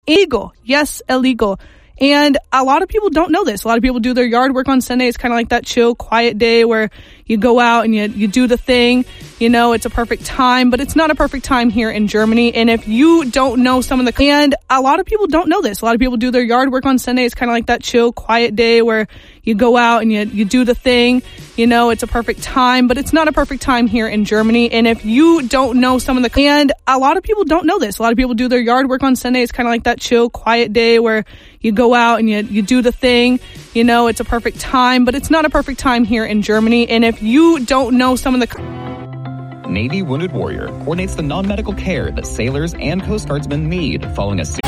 illegal. Yes, illegal. And a lot of people don't know this. A lot of people do their yard work on Sunday. It's kind of like that chill, quiet day where you go out and you do the thing. You know, it's a perfect time, but it's not a perfect time here in Germany. And if you don't know some of the, and a lot of people don't know this. A lot of people do their yard work on Sunday. It's kind of like that chill, quiet day where you go out and you do the thing. You know, it's a perfect time, but it's not a perfect time here in Germany. And if you don't know some of the, and a lot of people don't know this. A lot of people do their yard work on Sunday. It's kind of like that chill, quiet day where you go out and you do the thing. You know, it's a perfect time, but it's not a perfect time here in Germany. And if you don't know some of the... Navy Wounded Warrior coordinates the non-medical care that sailors and Coast Guardsmen need following a